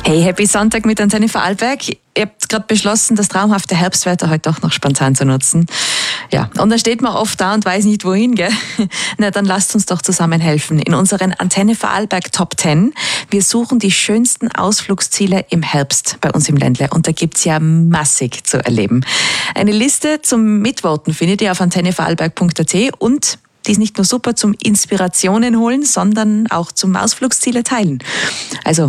Hey, Happy Sonntag mit Antenne Vorarlberg. Ihr habt gerade beschlossen, das traumhafte Herbstwetter heute doch noch spontan zu nutzen. Ja, und da steht man oft da und weiß nicht wohin, gell? Na, dann lasst uns doch zusammen helfen. In unseren Antenne Vorarlberg Top 10. Wir suchen die schönsten Ausflugsziele im Herbst bei uns im Ländle. Und da gibt's ja massig zu erleben. Eine Liste zum Mitvoten findet ihr auf antennevorarlberg.at und die ist nicht nur super zum Inspirationen holen, sondern auch zum Ausflugsziele teilen. Also